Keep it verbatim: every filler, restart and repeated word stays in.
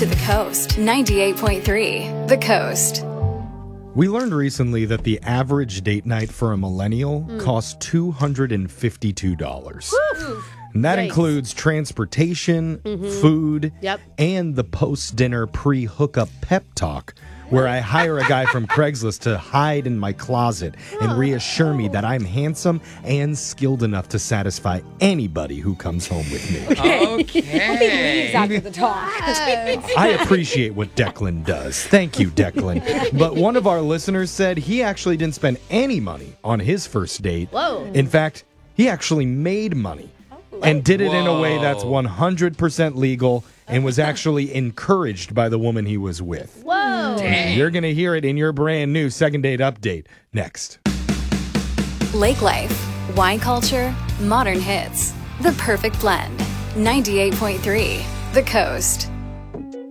to the coast. ninety-eight point three, The Coast. We learned recently that the average date night for a millennial Mm. costs two hundred fifty-two dollars. Woo. And that Yikes. includes transportation, Mhm. food, Yep. and the post-dinner pre-hookup pep talk, where I hire a guy from Craigslist to hide in my closet and reassure me that I'm handsome and skilled enough to satisfy anybody who comes home with me. Okay. After the talk. I appreciate what Declan does. Thank you, Declan. But one of our listeners said he actually didn't spend any money on his first date. Whoa. In fact, he actually made money and did it in a way that's Whoa. one hundred percent legal and was actually encouraged by the woman he was with. Whoa. Dang. You're going to hear it in your brand new second date update next. Lake Life, wine culture, modern hits. The perfect blend. ninety-eight point three, The Coast.